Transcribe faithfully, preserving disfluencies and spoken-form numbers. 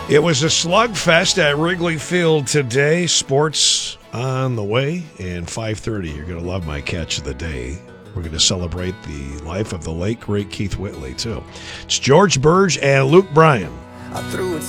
It was a slugfest at Wrigley Field today. Sports on the way, and five thirty, you're going to love my catch of the day. We're going to celebrate the life of the late, great Keith Whitley, too. It's George Burge and Luke Bryan. I threw it